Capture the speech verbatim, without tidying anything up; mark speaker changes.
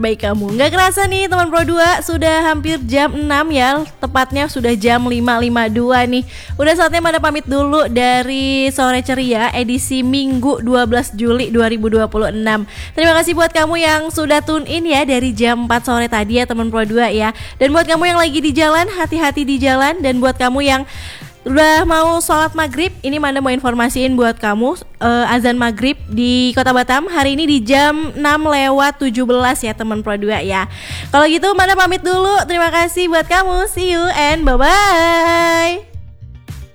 Speaker 1: Baik kamu, nggak kerasa nih teman Pro dua, sudah hampir jam enam ya, tepatnya sudah jam lima lima puluh dua nih. Udah saatnya Manda pamit dulu dari Sore Ceria edisi Minggu dua belas Juli dua ribu dua puluh enam. Terima kasih buat kamu yang sudah tune in ya dari jam empat sore tadi ya teman Pro dua ya. Dan buat kamu yang lagi di jalan, hati-hati di jalan. Dan buat kamu yang udah mau sholat maghrib, ini Manda mau informasiin buat kamu uh, azan maghrib di Kota Batam hari ini di jam enam lewat tujuh belas ya teman Pro dua ya. Kalau gitu Manda pamit dulu, terima kasih buat kamu, see you and bye bye.